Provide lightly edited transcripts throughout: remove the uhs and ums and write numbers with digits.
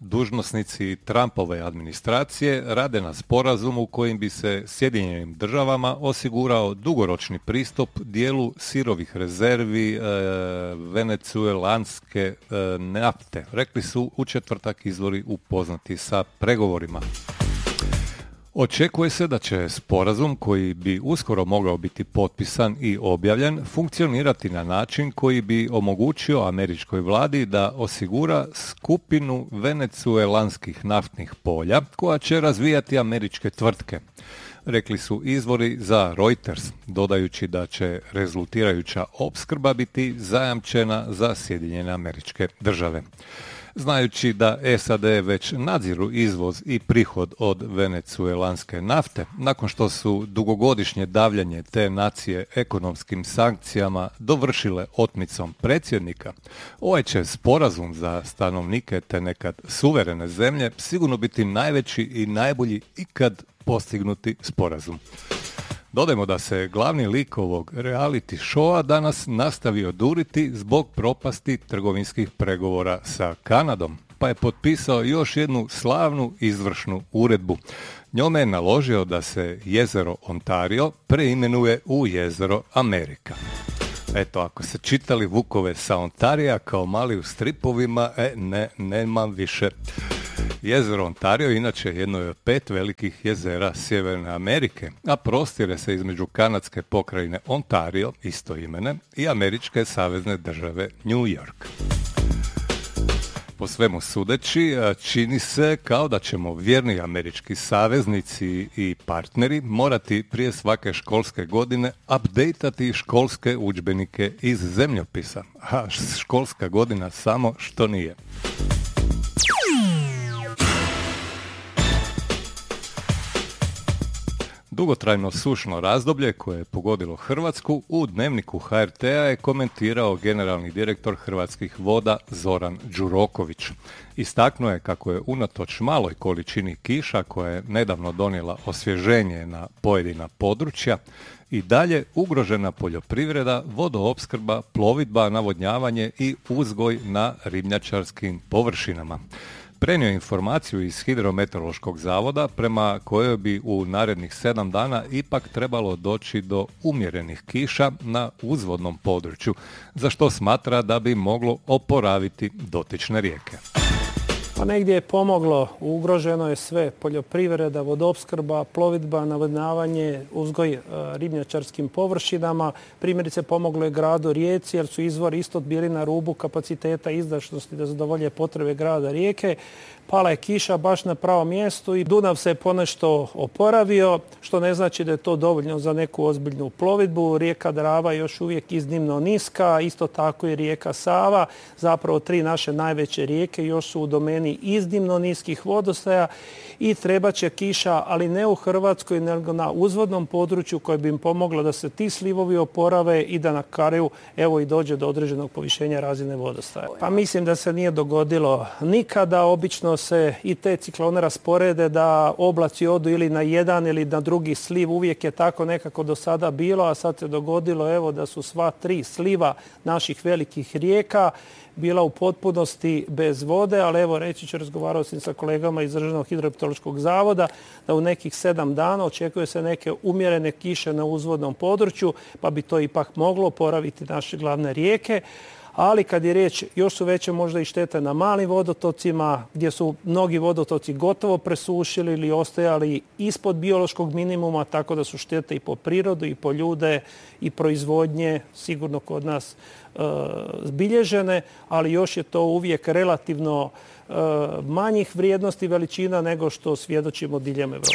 Dužnosnici Trumpove administracije rade na sporazumu kojim bi se Sjedinjenim državama osigurao dugoročni pristup dijelu sirovih rezervi venecuelanske nafte. Rekli su u četvrtak izvori upoznati sa pregovorima. Očekuje se da će sporazum koji bi uskoro mogao biti potpisan i objavljen funkcionirati na način koji bi omogućio američkoj vladi da osigura skupinu venecuelanskih naftnih polja koja će razvijati američke tvrtke. Rekli su izvori za Reuters, dodajući da će rezultirajuća opskrba biti zajamčena za Sjedinjene Američke Države. Znajući da SAD već nadziru izvoz i prihod od venecuelanske nafte, nakon što su dugogodišnje davljanje te nacije ekonomskim sankcijama dovršile otmicom predsjednika, ovaj će sporazum za stanovnike te nekad suverene zemlje sigurno biti najveći i najbolji ikad postignuti sporazum. Dodajmo da se glavni lik ovog reality showa danas nastavio duriti zbog propasti trgovinskih pregovora sa Kanadom, pa je potpisao još jednu slavnu izvršnu uredbu. Njome je naložio da se jezero Ontario preimenuje u jezero Amerika. Eto, ako se čitali Vukove sa Ontarija kao mali u stripovima, nemam više. Jezero Ontario inače je jedno od 5 velikih jezera Sjeverne Amerike, a prostire se između kanadske pokrajine Ontario, istoimene, i američke savezne države New York. Po svemu sudeći, čini se kao da ćemo vjerni američki saveznici i partneri morati prije svake školske godine updateati školske udžbenike iz zemljopisa, a školska godina samo što nije. Dugotrajno sušno razdoblje koje je pogodilo Hrvatsku u Dnevniku HRT-a je komentirao generalni direktor Hrvatskih voda Zoran Đuroković. Istaknuo je kako je unatoč maloj količini kiša koja je nedavno donijela osvježenje na pojedina područja i dalje ugrožena poljoprivreda, vodoopskrba, plovidba, navodnjavanje i uzgoj na ribnjačarskim površinama. Prenio informaciju iz Hidrometeorološkog zavoda prema kojoj bi u narednih 7 dana ipak trebalo doći do umjerenih kiša na uzvodnom području, za što smatra da bi moglo oporaviti dotične rijeke. Pa negdje je pomoglo, ugroženo je sve, poljoprivreda, vodoopskrba, plovidba, navodnjavanje, uzgoj ribnjačarskim površinama. Primjerice pomoglo je gradu Rijeci jer su izvori isto bili na rubu kapaciteta izdašnosti da zadovolje potrebe grada Rijeke. Pala je kiša baš na pravom mjestu i Dunav se ponešto oporavio, što ne znači da je to dovoljno za neku ozbiljnu plovidbu. Rijeka Drava je još uvijek iznimno niska, isto tako i rijeka Sava. Zapravo 3 naše najveće rijeke još su u domeni iznimno niskih vodostaja i treba će kiša, ali ne u Hrvatskoj, nego na uzvodnom području koje bi im pomoglo da se ti slivovi oporave i da na kraju evo i dođe do određenog povišenja razine vodostaja. Pa mislim da se nije dogodilo nikada. Obično se i te ciklone rasporede da oblaci odu ili na jedan ili na drugi sliv. Uvijek je tako nekako do sada bilo, a sad se dogodilo evo da su sva 3 sliva naših velikih rijeka bila u potpunosti bez vode, ali evo reći ću, razgovarao sam sa kolegama iz Državnog hidrometeorološkog zavoda da u nekih 7 dana očekuje se neke umjerene kiše na uzvodnom području, pa bi to ipak moglo oporaviti naše glavne rijeke. Ali kad je riječ, još su veće možda i štete na malim vodotocima gdje su mnogi vodotoci gotovo presušili ili ostajali ispod biološkog minimuma, tako da su štete i po prirodu i po ljude i proizvodnje sigurno kod nas zbilježene, ali još je to uvijek relativno manjih vrijednosti veličina nego što svjedočimo diljem Europe.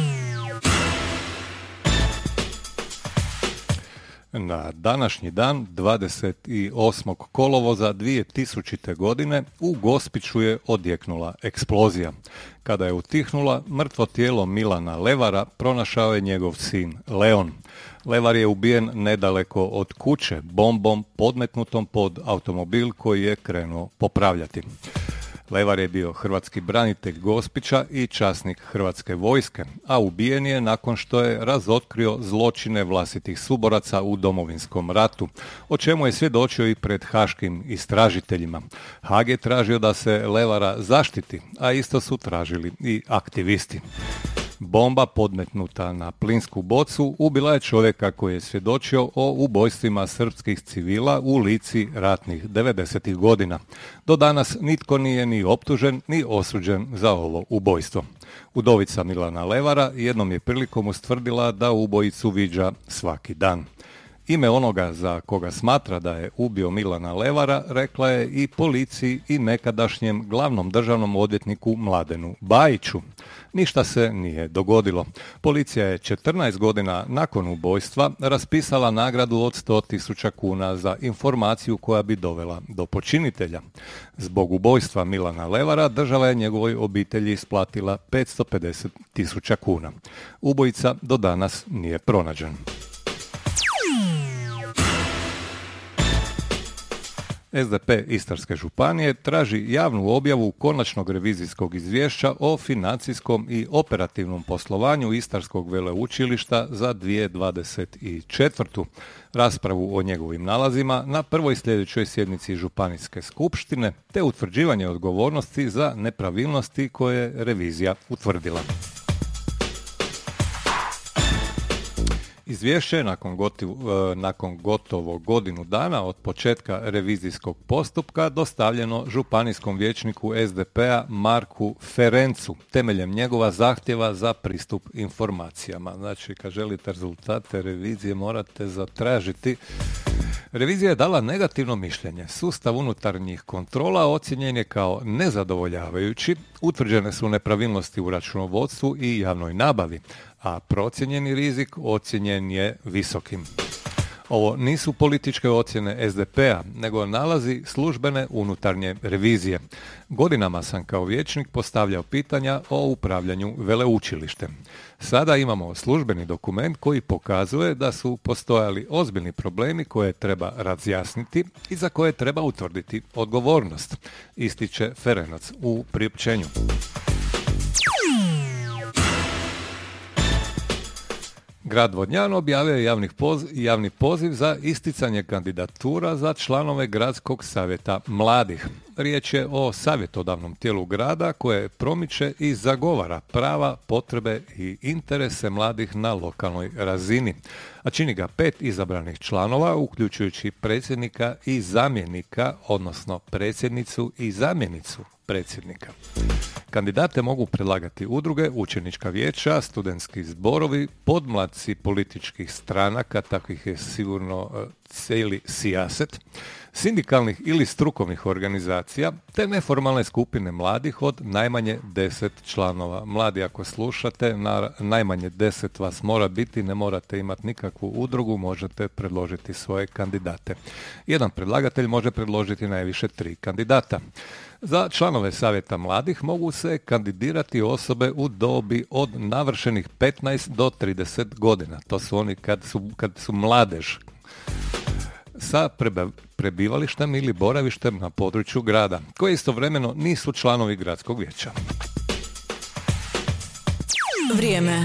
Na današnji dan, 28. kolovoza 2000. godine, u Gospiću je odjeknula eksplozija. Kada je utihnula, mrtvo tijelo Milana Levara pronašao je njegov sin Leon. Levar je ubijen nedaleko od kuće bombom podmetnutom pod automobil koji je krenuo popravljati. Levar je bio hrvatski branitelj Gospića i časnik Hrvatske vojske, a ubijen je nakon što je razotkrio zločine vlastitih suboraca u Domovinskom ratu, o čemu je svjedočio i pred haškim istražiteljima. Haag je tražio da se Levara zaštiti, a isto su tražili i aktivisti. Bomba podmetnuta na plinsku bocu ubila je čovjeka koji je svjedočio o ubojstvima srpskih civila u Lici ratnih 90. godina. Do danas nitko nije ni optužen ni osuđen za ovo ubojstvo. Udovica Milana Levara jednom je prilikom ustvrdila da ubojicu viđa svaki dan. Ime onoga za koga smatra da je ubio Milana Levara rekla je i policiji i nekadašnjem glavnom državnom odvjetniku Mladenu Bajiću. Ništa se nije dogodilo. Policija je 14 godina nakon ubojstva raspisala nagradu od 100.000 kuna za informaciju koja bi dovela do počinitelja. Zbog ubojstva Milana Levara država je njegovoj obitelji isplatila 550.000 kuna. Ubojica do danas nije pronađen. SDP Istarske županije traži javnu objavu konačnog revizijskog izvješća o financijskom i operativnom poslovanju Istarskog veleučilišta za 2024. Raspravu o njegovim nalazima na prvoj sljedećoj sjednici Županijske skupštine te utvrđivanje odgovornosti za nepravilnosti koje je revizija utvrdila. Izvješće je nakon gotovo godinu dana od početka revizijskog postupka dostavljeno županijskom vijećniku SDP-a Marku Ferencu temeljem njegova zahtjeva za pristup informacijama. Znači, kad želite rezultate revizije morate zatražiti. Revizija je dala negativno mišljenje. Sustav unutarnjih kontrola ocjenjen je kao nezadovoljavajući, utvrđene su nepravilnosti u računovodstvu i javnoj nabavi, a procijenjeni rizik ocjenjen je visokim. Ovo nisu političke ocjene SDP-a, nego nalazi službene unutarnje revizije. Godinama sam kao vijećnik postavljao pitanja o upravljanju veleučilištem. Sada imamo službeni dokument koji pokazuje da su postojali ozbiljni problemi koje treba razjasniti i za koje treba utvrditi odgovornost, ističe Ferenac u priopćenju. Grad Vodnjan objavio je javni poziv za isticanje kandidatura za članove Gradskog savjeta mladih. Riječ je o savjetodavnom tijelu grada koje promiče i zagovara prava, potrebe i interese mladih na lokalnoj razini. A čini ga 5 izabranih članova, uključujući predsjednika i zamjenika, odnosno predsjednicu i zamjenicu predsjednika. Kandidate mogu predlagati udruge, učenička vijeća, studentski zborovi, podmlatci političkih stranaka, takvih je sigurno cijeli sijaset, sindikalnih ili strukovnih organizacija, te neformalne skupine mladih od najmanje 10 članova. Mladi, ako slušate, najmanje 10 vas mora biti, ne morate imati nikakvu udrugu, možete predložiti svoje kandidate. Jedan predlagatelj može predložiti najviše 3 kandidata. Za članove savjeta mladih mogu se kandidirati osobe u dobi od navršenih 15 do 30 godina. To su oni kad su mladež sa prebivalištem ili boravištem na području grada, koji istovremeno nisu članovi gradskog vijeća. Vrijeme.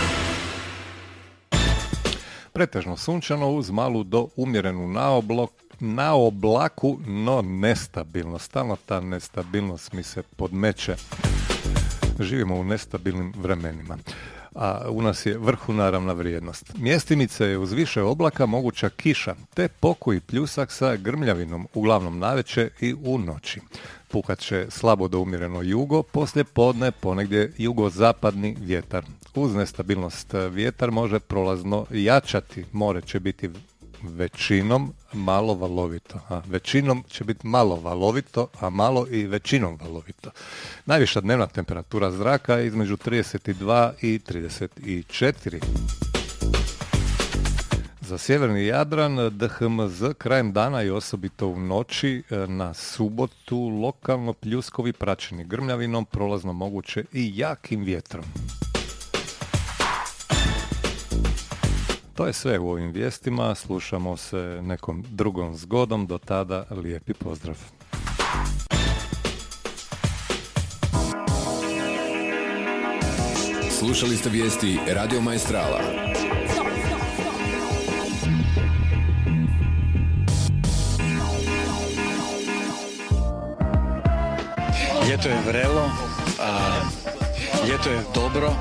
Pretežno sunčano uz malu do umjerenu na oblaku, no nestabilno. Stalno ta nestabilnost mi se podmeće. Živimo u nestabilnim vremenima. A u nas je vrhunaravna vrijednost. Mjestimice je uz više oblaka moguća kiša, te pokoji pljusak sa grmljavinom, uglavnom navečer i u noći. Puhat će slabo do umjereno jugo, poslije podne ponegdje jugozapadni vjetar. Uz nestabilnost vjetar može prolazno jačati, more će biti većinom malo valovito. Većinom će biti malo valovito, a malo i većinom valovito. Najviša dnevna temperatura zraka je između 32 i 34. Za sjeverni Jadran DHMZ krajem dana i osobito u noći na subotu lokalno pljuskovi praćeni grmljavinom, prolazno moguće i jakim vjetrom. To je sve u ovim vijestima, slušamo se nekom drugom zgodom, do tada lijepi pozdrav. Slušali ste vijesti Radio Maestrala. Ljeto je vrelo, ljeto je dobro,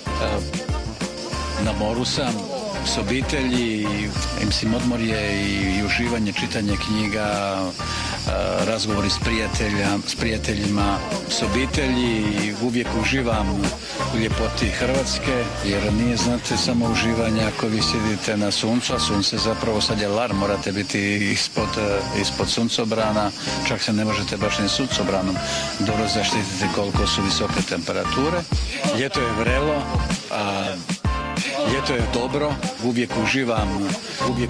na moru sam s obitelji, mislim odmorje i uživanje, čitanje knjiga, razgovori s prijateljima, s obitelji i uvijek uživam u ljepoti Hrvatske, jer nije, znate, samo uživanje ako vi sjedite na suncu, a sunce zapravo sad je lar, morate biti ispod suncobrana, čak se ne možete baš ni suncobranom dobro zaštititi koliko su visoke temperature. Ljeto je vrelo, ljeto je dobro, uvijek uživam